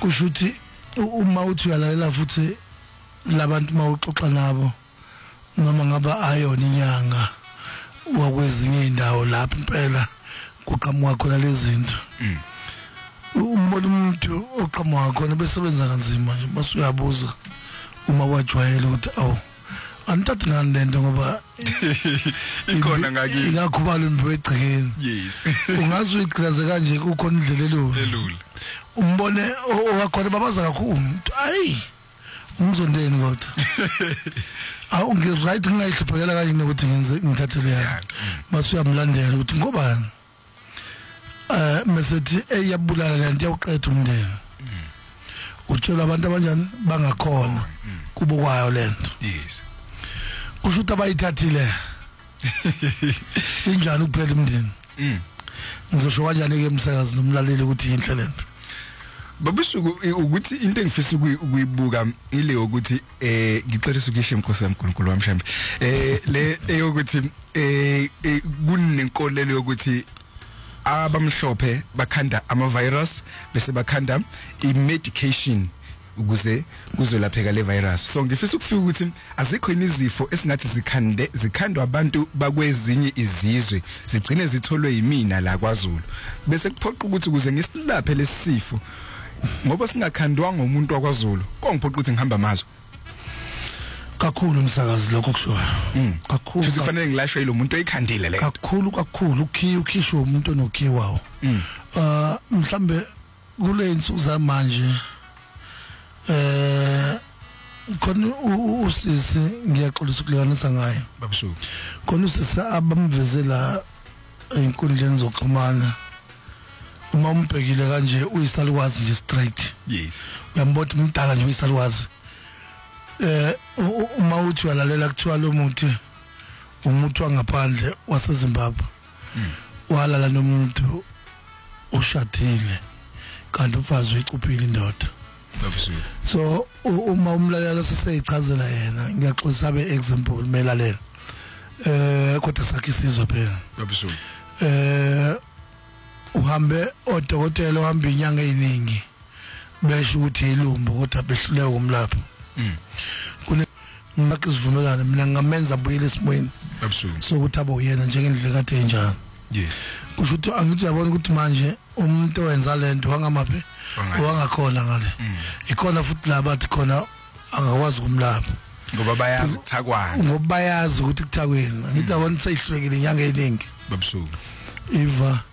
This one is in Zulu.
kusho ukuthi uma uthi uyalalela futhi labantu mawuxoxa nabo noma ngaba ayona inyanga wakwezinye indawo lapha impela kuqhamuka khona lezi zinto umbona umuntu oqhamuka khona besebenza kanzima nje base uyabuza uma wajwayela ukuthi awu antathu ngani lento ngoba ikhona ngakithi ngakhubala imbe egcekeni yes ungazi uyiqhaza kanje kukhona indlela elula umbone owakhona babaza kakhulu ayi umzondeni kodwa awu ngiright ngayihluphekela kanje nokuthi ngenze ngithathele yakhe mase uyamlandela ukuthi ngobani mesethi eyabulala lento yawuqetha umndeni utshela abantu abanjani bangakhona kubo kwayo lento yes kusho ukuthi abayithathile injani ukuphela umndeni ngizosho kanjani ke emsakazi nomlaleli ukuthi yinhle lento babisuku ukuthi into engifisa ukuyibuka ile ukuthi ngicela ukisho inkosi yamkhulunkulu wamshambe le eyokuthi kunenkolelo yokuthi abamhlophe bakhanda ama virus bese bakhanda i-medication ukuze kuzolapheka le virus. So ngifisa ukufika ukuthi azikho inizifo esingathi zikhandwa abantu bakwezinye izizwe zigcine zitholwe yimina la kwaZulu bese kuphoqa ukuthi ukuze ngisilaphe lesifo ngoba singakhandwa ngomuntu wakwaZulu kongiphoqa ukuthi ngihamba amazwe kakhulu umsakazi lokho kushoyo kakhulu futhi kufanele ngilashwe yilo muntu oyikhandile le kakhulu ukhisho umuntu onokhiwawo mhlambe kule insuku zamanje khona usisi ngiyaxolisa ukulekanisa ngayo babisuku khona usisi abamvezela inkundleni zokuxhumana uma umbhekile kanje uyisalukwazi nje straight yes uyambona umdala nje uyisalukwazi uma uthi uyalalela kuthiwa lo muntu umuntu wangaphandle waseZimbabwe walala nomuntu ushadile kanti ufazi uyicuphile indoda so uma umlalelo siseyichazela yena ngiyaxolisa be example melalela kodwa sakhe isizwe phela babisuku uhambe odokotela uhamba inyanga eziningi besho ukuthi ilumbu kodwa behluleka umlapho kune makizivumelana mina ngamenza buyile esimweni absolutely sokuthi abo yena njengendlela kade enjalo yes kusho ukuthi angithi uyabona ukuthi manje umuntu owenza lento wangamaphi wangakhona ngale ikhona futhi labathi khona angakwazi kumlapha ngoba bayazi kuthakwana ngoba bayazi ukuthi kuthakweni angithi abona seyihlulekile inyanga eziningi babisuku iva